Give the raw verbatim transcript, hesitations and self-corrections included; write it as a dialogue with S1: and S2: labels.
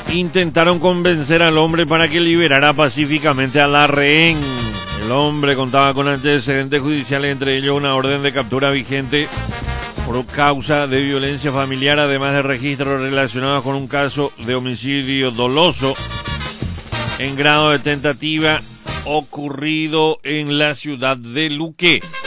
S1: intentaron convencer al hombre para que liberara pacíficamente a la rehén. El hombre contaba con antecedentes judiciales, entre ellos una orden de captura vigente por causa de violencia familiar, además de registros relacionados con un caso de homicidio doloso en grado de tentativa ocurrido en la ciudad de Luque.